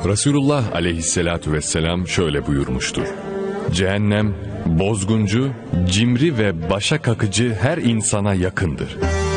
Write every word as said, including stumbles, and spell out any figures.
Resulullah aleyhissalatu vesselam şöyle buyurmuştur: Cehennem, bozguncu, cimri ve başa kakıcı her insana yakındır.